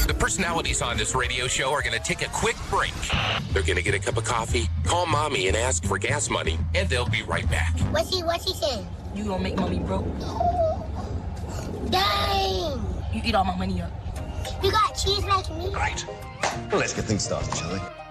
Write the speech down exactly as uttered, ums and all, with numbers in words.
The personalities on this radio show are going to take a quick break. They're going to get a cup of coffee, call mommy and ask for gas money, and they'll be right back. What's he, what's he saying? You gonna make mommy broke. Dang! You eat all my money up. You got cheese like me? Right. Well, let's get things started, shall we?